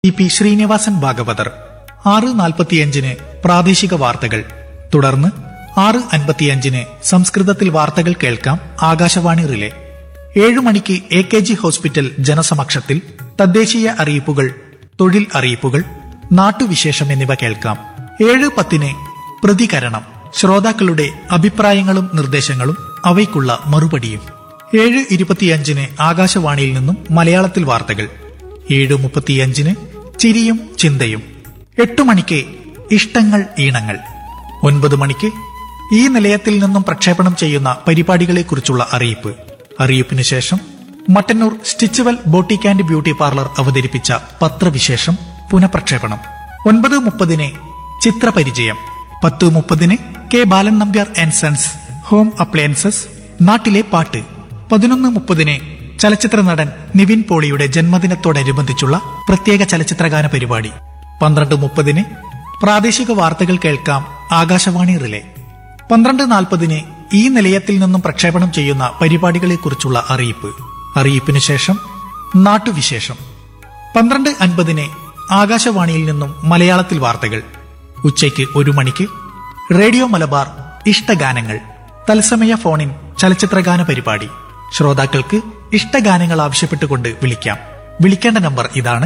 P Sreenivasan Bhagavathar. 6:45 പ്രാദേശിക വാർത്തകൾ. തുടർന്ന് 6:55 സംസ്കൃതത്തിൽ വാർത്തകൾ കേൾക്കാം. ആകാശവാണി റിലേ. 7 മണിക്ക് AKG ഹോസ്പിറ്റൽ ജനസമക്ഷത്തിൽ തദ്ദേശീയ അറിയിപ്പുകൾ, തൊഴിൽ അറിയിപ്പുകൾ, നാട്ടുവിശേഷം എന്നിവ കേൾക്കാം. 7:10 പ്രതികരണം. ശ്രോതാക്കളുടെ അഭിപ്രായങ്ങളും നിർദ്ദേശങ്ങളും അവയ്ക്കുള്ള മറുപടിയും. 7:25 ആകാശവാണിയിൽ നിന്നും മലയാളത്തിൽ വാർത്തകൾ. 7:35 ചിരിയും ചിന്തയും. 8 മണിക്ക് ഇഷ്ടങ്ങൾ ഈണങ്ങൾ. 9 മണിക്ക് ഈ നിലയത്തിൽ നിന്നും പ്രക്ഷേപണം ചെയ്യുന്ന പരിപാടികളെക്കുറിച്ചുള്ള അറിയിപ്പ്. അറിയിപ്പിന് ശേഷം Mattannur സ്റ്റിച്ചുവൽ boutique and beauty parlour അവതരിപ്പിച്ച പത്രവിശേഷം പുനഃപ്രക്ഷേപണം. 9:30 ചിത്രപരിചയം. 10:30 K Balan Nambiar and sons home appliances നാട്ടിലെ പാട്ട്. 11:30 ചലച്ചിത്ര നടൻ നിവിൻ പോളിയുടെ ജന്മദിനത്തോടനുബന്ധിച്ചുള്ള പ്രത്യേക ചലച്ചിത്രഗാന പരിപാടി. 12:30 പ്രാദേശിക വാർത്തകൾ കേൾക്കാം. ആകാശവാണി റിലേ. 12:40 ഈ നിലയത്തിൽ നിന്നും പ്രക്ഷേപണം ചെയ്യുന്ന പരിപാടികളെക്കുറിച്ചുള്ള അറിയിപ്പ്. അറിയിപ്പിന് ശേഷം നാട്ടുവിശേഷം. 12:50 ആകാശവാണിയിൽ നിന്നും മലയാളത്തിൽ വാർത്തകൾ. ഉച്ചയ്ക്ക് 1 മണിക്ക് റേഡിയോ മലബാർ ഇഷ്ടഗാനങ്ങൾ തത്സമയ ഫോണിൻ ചലച്ചിത്രഗാന പരിപാടി. ശ്രോതാക്കൾക്ക് ഇഷ്ടഗാനങ്ങൾ ആവശ്യപ്പെട്ടുകൊണ്ട് വിളിക്കാം. വിളിക്കേണ്ട നമ്പർ ഇതാണ്: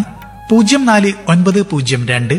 04-902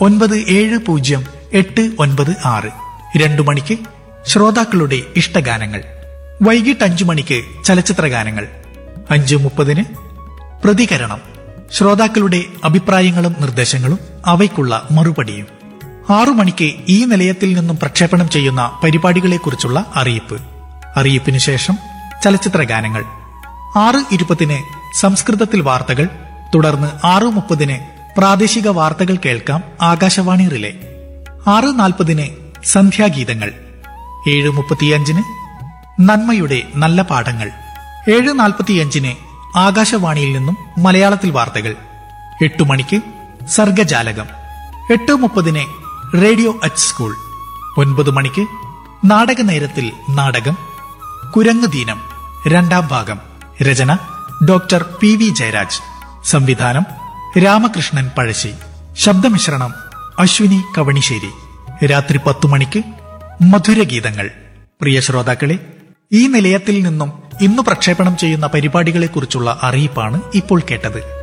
970-896. 2 മണിക്ക് ശ്രോതാക്കളുടെ ഇഷ്ടഗാനങ്ങൾ. വൈകിട്ട് 5 മണിക്ക് ചലച്ചിത്രഗാനങ്ങൾ. 5:30 പ്രതികരണം. ശ്രോതാക്കളുടെ അഭിപ്രായങ്ങളും നിർദ്ദേശങ്ങളും അവയ്ക്കുള്ള മറുപടിയും. 6 മണിക്ക് ഈ നിലയത്തിൽ നിന്നും പ്രക്ഷേപണം ചെയ്യുന്ന പരിപാടികളെക്കുറിച്ചുള്ള അറിയിപ്പ്. അറിയിപ്പിന് ശേഷം ചലച്ചിത്രഗാനങ്ങൾ. 6:20 സംസ്കൃതത്തിൽ വാർത്തകൾ. തുടർന്ന് 6:30 പ്രാദേശിക വാർത്തകൾ കേൾക്കാം. ആകാശവാണി റിലേ. 6:40 സന്ധ്യാഗീതങ്ങൾ. 7:35 നന്മയുടെ നല്ല പാഠങ്ങൾ. 7:45 ആകാശവാണിയിൽ നിന്നും മലയാളത്തിൽ വാർത്തകൾ. 8 മണിക്ക് സർഗജാലകം. 8:30 റേഡിയോ അറ്റ് സ്കൂൾ. 9 മണിക്ക് നാടകനേരത്തിൽ നാടകം കുരങ്ങ് ദീനം 2ാം ഭാഗം. രചന ഡോക്ടർ PV ജയരാജ്. സംവിധാനം രാമകൃഷ്ണൻ പഴശ്ശി. ശബ്ദമിശ്രണം അശ്വിനി കവണിശ്ശേരി. രാത്രി 10 മണിക്ക് മധുരഗീതങ്ങൾ. പ്രിയ ശ്രോതാക്കളെ, ഈ നിലയത്തിൽ നിന്നും ഇന്ന് പ്രക്ഷേപണം ചെയ്യുന്ന പരിപാടികളെക്കുറിച്ചുള്ള അറിയിപ്പാണ് ഇപ്പോൾ കേട്ടത്.